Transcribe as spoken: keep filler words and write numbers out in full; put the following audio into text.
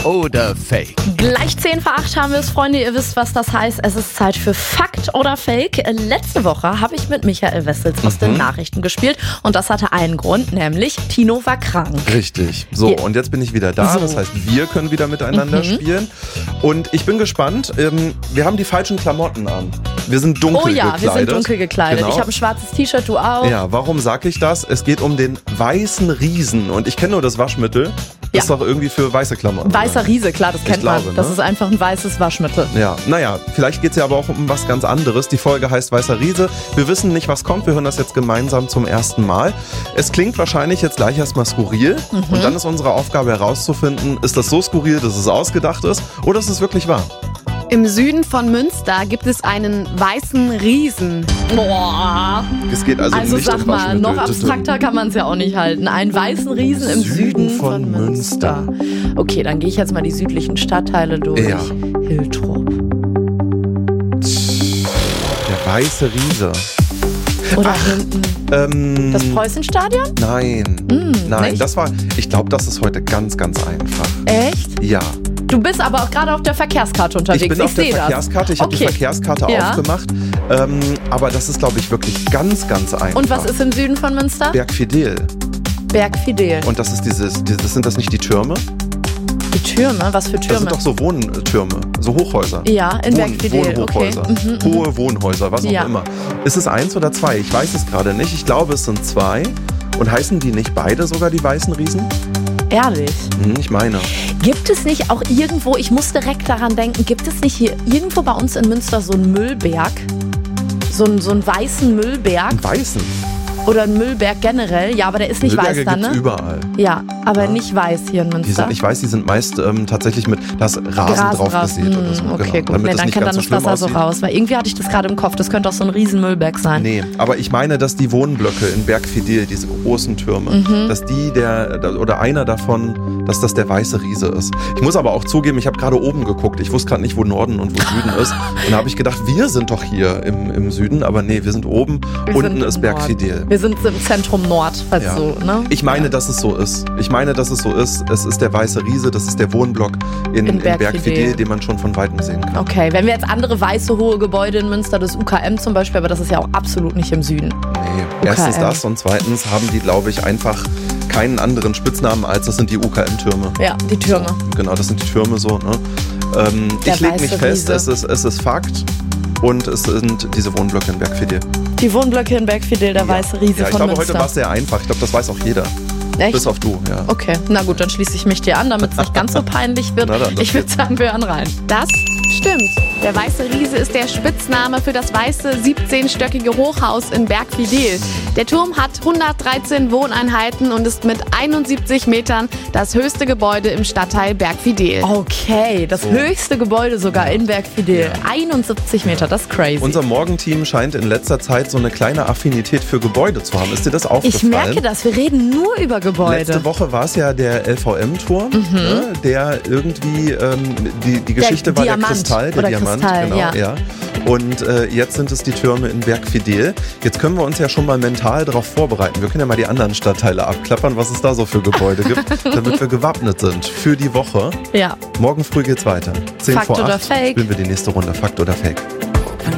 oder Fake? Gleich zehn vor acht haben wir es, Freunde. Ihr wisst, was das heißt. Es ist Zeit für Fakt oder Fake. Letzte Woche habe ich mit Michael Wessels aus mhm. den Nachrichten gespielt. Und das hatte einen Grund, nämlich Tino war krank. Richtig. So, ja. Und jetzt bin ich wieder da. So. Das heißt, wir können wieder miteinander mhm. spielen. Und ich bin gespannt. Wir haben die falschen Klamotten an. Wir sind dunkel gekleidet. Oh ja, gekleidet. wir sind dunkel gekleidet. Genau. Ich habe ein schwarzes T-Shirt, du auch. Ja, warum sage ich das? Es geht um den weißen Riesen. Und ich kenne nur das Waschmittel. Das ist ja. doch irgendwie für weiße Klamotten. Weißer Riese, klar, das kennt glaube, man. Das ne? ist einfach ein weißes Waschmittel. Ja, naja, vielleicht geht es ja aber auch um was ganz anderes. Die Folge heißt Weißer Riese. Wir wissen nicht, was kommt. Wir hören das jetzt gemeinsam zum ersten Mal. Es klingt wahrscheinlich jetzt gleich erstmal skurril. Mhm. Und dann ist unsere Aufgabe herauszufinden, ist das so skurril, dass es ausgedacht ist oder ist es wirklich wahr? Im Süden von Münster gibt es einen weißen Riesen. Boah. Es geht also, also nicht sag um mal, Waschmittel. noch abstrakter kann man es ja auch nicht halten. Einen weißen Riesen im Süden, Süden von, von Münster. Münster. Okay, dann gehe ich jetzt mal die südlichen Stadtteile durch. Ja. Hiltrop. Der weiße Riese. Oder Ach, hinten ähm, das Preußenstadion? Nein, mm, nein, nicht? das war, ich glaube, das ist heute ganz, ganz einfach. Echt? Ja. Du bist aber auch gerade auf der Verkehrskarte unterwegs. Ich bin auf ich der Verkehrskarte, ich okay. habe die Verkehrskarte ja. aufgemacht. Ähm, aber das ist, glaube ich, wirklich ganz, ganz einfach. Und was ist im Süden von Münster? Bergfidel. Bergfidel. Und das ist dieses, dieses, sind das nicht die Türme? Die Türme? Was für Türme? Das sind doch so Wohntürme, so Hochhäuser. Ja, in Wohn, Bergfidel. Wohnhochhäuser, okay. mhm, hohe Wohnhäuser, was auch ja. immer. Ist es eins oder zwei? Ich weiß es gerade nicht. Ich glaube, es sind zwei. Und heißen die nicht beide sogar die weißen Riesen? Ehrlich? Hm, ich meine. Gibt es nicht auch irgendwo, ich muss direkt daran denken, gibt es nicht hier irgendwo bei uns in Münster so einen Müllberg? So einen, so einen weißen Müllberg? Einen weißen? Oder ein Müllberg generell. Ja, aber der ist nicht Müllberge weiß dann, ne? Gibt's überall. Ja, aber ja. nicht weiß hier in Münster. Die sind, ich weiß, die sind meist ähm, tatsächlich mit das Rasen, Rasen drauf raus. gesät oder so. Okay, genau. gut. Damit Nee, das dann nicht kann ganz dann so das schlimm Wasser so aussieht. raus. Weil irgendwie hatte ich das gerade im Kopf. Das könnte auch so ein riesen Müllberg sein. Nee, aber ich meine, dass die Wohnblöcke in Bergfidel, diese großen Türme, mhm. dass die der, oder einer davon, dass das der weiße Riese ist. Ich muss aber auch zugeben, ich habe gerade oben geguckt. Ich wusste gerade nicht, wo Norden und wo Süden ist. Und da habe ich gedacht, wir sind doch hier im, im Süden. Aber nee, wir sind oben. Wir Unten sind ist Bergfidel. Wir sind im Zentrum Nord. Also ja. so, ne? Ich meine, ja. dass es so ist. Ich meine, dass es so ist. Es ist der weiße Riese, das ist der Wohnblock in, in Bergfidel, Bergfidel, den man schon von Weitem sehen kann. Okay, wenn wir jetzt andere weiße, hohe Gebäude in Münster, das U K M zum Beispiel, aber das ist ja auch absolut nicht im Süden. Nee, U K M. Erstens das und zweitens haben die, glaube ich, einfach keinen anderen Spitznamen als das sind die U K M-Türme. Ja, die Türme. So, genau, das sind die Türme so. Ne? Ähm, ich lege mich fest, es ist, es ist Fakt und es sind diese Wohnblöcke in Bergfidel. Die Wohnblöcke in Bergfidel, der ja. weiße Riese ja, ich von glaube, Münster. heute war es sehr einfach. Ich glaube, das weiß auch jeder. Echt? Bis auf du, ja. Okay, na gut, dann schließe ich mich dir an, damit es nicht ganz so peinlich wird. Na dann, ich würde sagen, wir hören rein. Das stimmt. Der weiße Riese ist der Spitzname für das weiße siebzehnstöckige Hochhaus in Bergfidel. Der Turm hat hundertdreizehn Wohneinheiten und ist mit einundsiebzig Metern das höchste Gebäude im Stadtteil Bergfidel. Okay, das so. höchste Gebäude sogar in Bergfidel. Ja. einundsiebzig Meter, das ist crazy. Unser Morgenteam scheint in letzter Zeit so eine kleine Affinität für Gebäude zu haben. Ist dir das aufgefallen? Ich merke das, wir reden nur über Gebäude. Letzte Woche war es ja der L V M-Turm, mhm. ne, der irgendwie, ähm, die, die Geschichte der war Diamant. der Kristall, der Oder Diamant, Kristall, genau, ja. ja. Und äh, jetzt sind es die Türme in Bergfidel. Jetzt können wir uns ja schon mal mental darauf vorbereiten. Wir können ja mal die anderen Stadtteile abklappern, was es da so für Gebäude gibt, damit wir gewappnet sind für die Woche. Ja. Morgen früh geht's weiter. zehn Fakt vor acht oder Fake? spielen wir die nächste Runde. Fakt oder Fake?